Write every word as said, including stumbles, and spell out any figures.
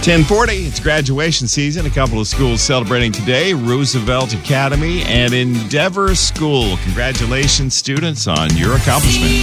ten forty, it's graduation season. A couple of schools celebrating today, Roosevelt Academy and Endeavor School. Congratulations, students, on your accomplishment.